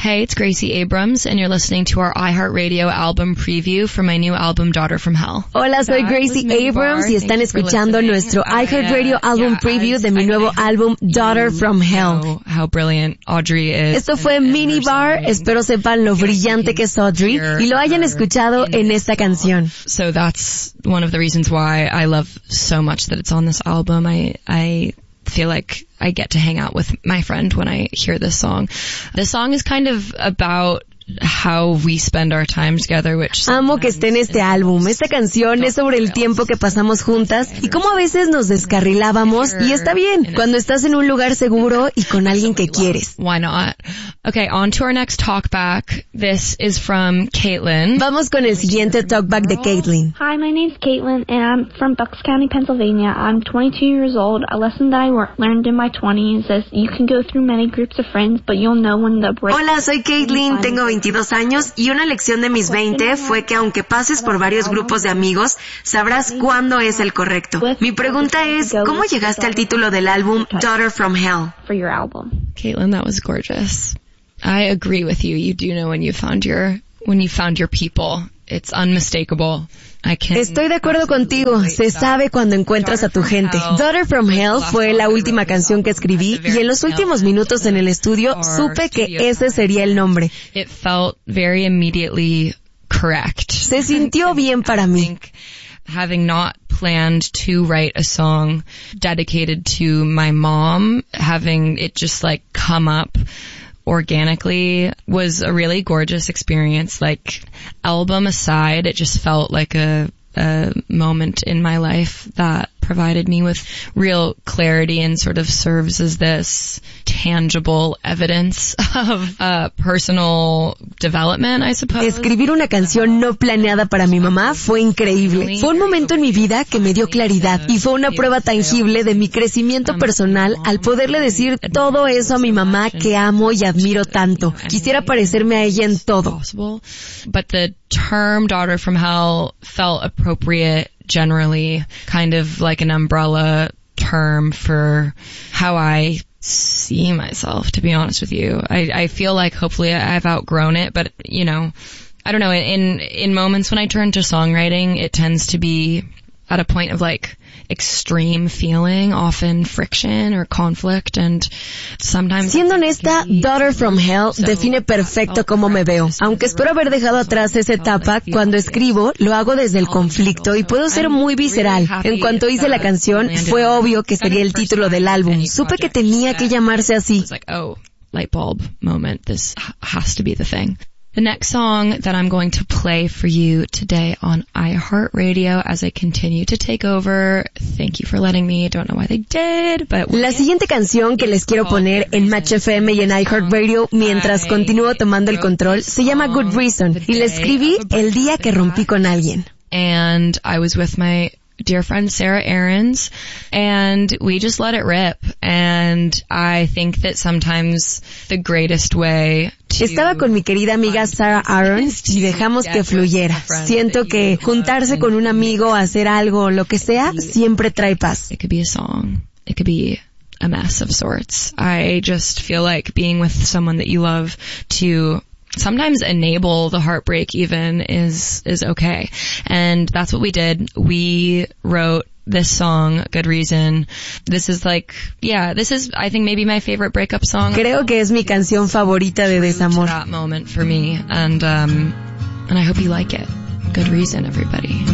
Hey, it's Gracie Abrams, and you're listening to our iHeartRadio album preview for my new album, Daughter from Hell. Hola, soy Gracie Abrams y están escuchando nuestro iHeartRadio album preview de mi nuevo álbum, Daughter from Hell. How brilliant Audrey is. Esto fue Minibar, espero sepan lo brillante que es Audrey y lo hayan escuchado en esta canción. So that's one of the reasons why I love so much that it's on this album. I feel like I get to hang out with my friend when I hear this song. This song is kind of about how we spend our time together, which amo que esté en este álbum. Esta canción es sobre el tiempo que pasamos juntas y cómo a veces nos descarrilábamos, y está bien cuando estás en un lugar seguro y con alguien que quieres. Why not? Okay, on to our next talkback. This is from Caitlin. Vamos con el siguiente talkback de Caitlin. Hi, my name's Caitlin, and I'm from Bucks County, Pennsylvania. I'm 22 years old. A lesson that I learned in my 20s is you can go through many groups of friends, but you'll know when the break. Hola, soy Caitlin, tengo 22 años y una lección de mis 20 fue que aunque pases por varios grupos de amigos, sabrás cuándo es el correcto. Mi pregunta es, ¿cómo llegaste al título del álbum Daughter from Hell? For your album. Caitlin, that was gorgeous. I agree with you. You do know when you found your people. It's unmistakable. Estoy de acuerdo contigo. Se sabe cuando encuentras a tu gente. Daughter from Hell fue la última canción que escribí y en los últimos minutos en el estudio supe que ese sería el nombre. It felt very immediately correct. Se sintió bien para mí. Having not planned to write a song dedicated to my mom, having it just like come up organically was a really gorgeous experience. Like, album aside, it just felt like a moment in my life that provided me with real clarity and sort of serves as this tangible evidence of personal development, I suppose. Escribir una canción no planeada para mi mamá fue increíble. Fue un momento en mi vida que me dio claridad y fue una prueba tangible de mi crecimiento personal al poderle decir todo eso a mi mamá que amo y admiro tanto. Quisiera parecerme a ella en todo. But the term Daughter from Hell felt appropriate generally, kind of like an umbrella term for how I see myself, to be honest with you. I feel like hopefully I've outgrown it, but you know, I don't know, in moments when I turn to songwriting, it tends to be at a point of like extreme feeling, often friction or conflict, and sometimes... Siendo honesta, Daughter from Hell define perfecto cómo me veo. Aunque espero haber dejado atrás esa etapa, cuando escribo, lo hago desde el conflicto y puedo ser muy visceral. En cuanto hice la canción, fue obvio que sería el título del álbum. Supe que tenía que llamarse así. Oh, light bulb moment. This has to be the thing. The next song that I'm going to play for you today on iHeartRadio as I continue to take over. Thank you for letting me. Don't know why they did, but... La siguiente canción que les quiero poner en Match FM y en iHeartRadio mientras continúo tomando el control se llama Good Reason y la escribí el día que rompí con alguien. And I was with my dear friend Sarah Aarons, and we just let it rip. And I think that sometimes the greatest way to... Estaba con mi querida amiga Sarah Aarons y dejamos que fluyera. Siento que juntarse con un amigo, hacer algo, lo que sea, siempre trae paz. It could be a song. It could be a mess of sorts. I just feel like being with someone that you love to sometimes enable the heartbreak even is okay. And that's what we did. We wrote this song, Good Reason. This is like, this is, I think, maybe my favorite breakup song. Creo que es mi canción favorita de desamor. That moment for me. And I hope you like it. Good Reason, everybody.